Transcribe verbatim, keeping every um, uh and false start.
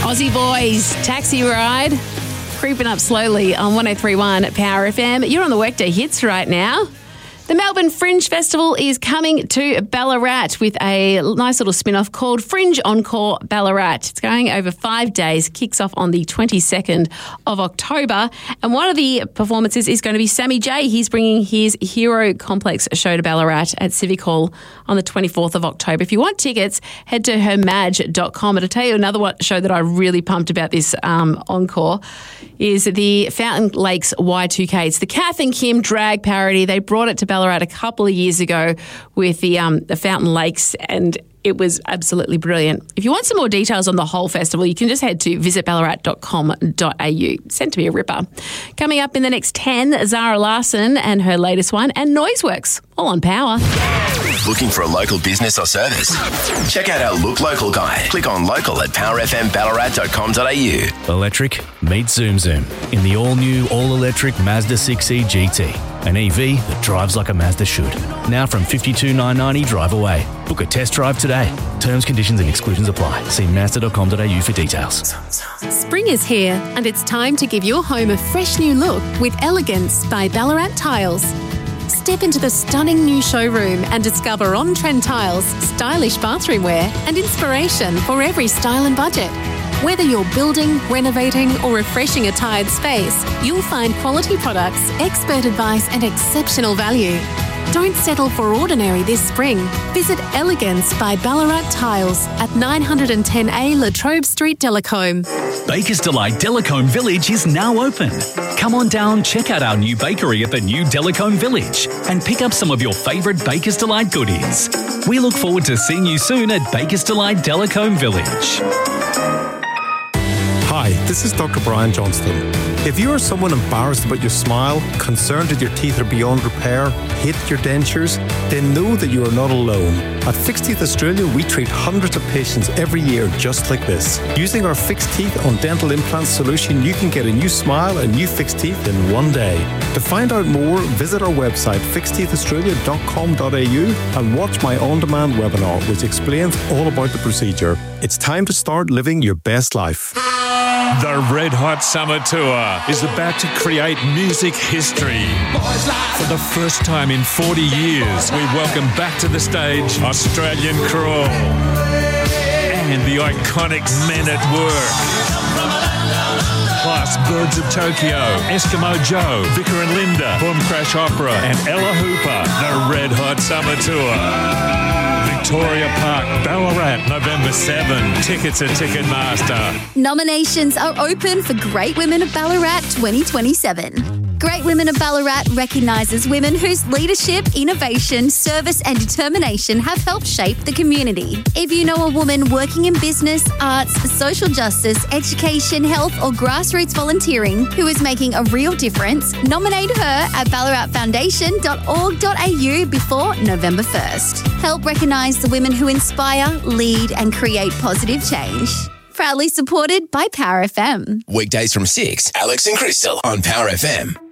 Aussie Boys, Taxi Ride, creeping up slowly on one oh three point one Power F M. You're on the Workday Hits right now. The Melbourne Fringe Festival is coming to Ballarat with a nice little spin-off called Fringe Encore Ballarat. It's going over five days, kicks off on the twenty-second of October. And one of the performances is going to be Sammy J. He's bringing his Hero Complex show to Ballarat at Civic Hall on the twenty-fourth of October. If you want tickets, head to her madge dot com. And I'll tell you another one, show that I'm really pumped about this um, encore is the Fountain Lakes Y two K. It's the Kath and Kim drag parody. They brought it to Ballarat a couple of years ago with the um, the Fountain Lakes, and it was absolutely brilliant. If you want some more details on the whole festival, you can just head to visit ballarat dot com dot a u. Sent to be a ripper. Coming up in the next ten, Zara Larson and her latest one, and Noiseworks, all on Power. Looking for a local business or service? Check out our Look Local guide. Click on local at power f m ballarat dot com dot a u. Electric meet Zoom Zoom in the all-new, all-electric Mazda six E G T. An E V that drives like a Mazda should. Now from fifty-two thousand nine hundred ninety drive away. Book a test drive today. Terms, conditions and exclusions apply. See mazda dot com dot a u for details. Spring is here and it's time to give your home a fresh new look with Elegance by Ballarat Tiles. Step into the stunning new showroom and discover on-trend tiles, stylish bathroom wear and inspiration for every style and budget. Whether you're building, renovating or refreshing a tired space, you'll find quality products, expert advice and exceptional value. Don't settle for ordinary this spring. Visit Elegance by Ballarat Tiles at nine ten A La Trobe Street, Delacombe. Baker's Delight Delacombe Village is now open. Come on down, check out our new bakery at the new Delacombe Village and pick up some of your favourite Baker's Delight goodies. We look forward to seeing you soon at Baker's Delight Delacombe Village. Hi, this is Doctor Brian Johnston. If you are someone embarrassed about your smile, concerned that your teeth are beyond repair, hate your dentures, then know that you are not alone. At Fixed Teeth Australia, we treat hundreds of patients every year just like this. Using our Fixed Teeth on Dental Implants solution, you can get a new smile and new fixed teeth in one day. To find out more, visit our website fixed teeth australia dot com dot a u and watch my on-demand webinar, which explains all about the procedure. It's time to start living your best life. The Red Hot Summer Tour is about to create music history. For the first time in forty years, we welcome back to the stage Australian Crawl and the iconic Men at Work. Plus Birds of Tokyo, Eskimo Joe, Vicar and Linda, Boom Crash Opera and Ella Hooper. The Red Hot Summer Tour. Victoria Park, Ballarat, November seventh. Tickets at Ticketmaster. Nominations are open for Great Women of Ballarat twenty twenty-seven. Great Women of Ballarat recognises women whose leadership, innovation, service and determination have helped shape the community. If you know a woman working in business, arts, social justice, education, health or grassroots volunteering who is making a real difference, nominate her at ballarat foundation dot org dot a u before November first. Help recognise the women who inspire, lead and create positive change. Proudly supported by Power F M. Weekdays from six, Alex and Crystal on Power F M.